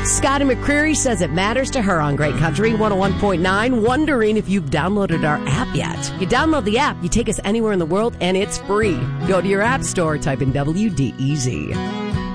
Scotty McCreery says it matters to her on Great Country 101.9, wondering if you've downloaded our app yet. You download the app, you take us anywhere in the world, and it's free. Go to your app store, type in WDEZ.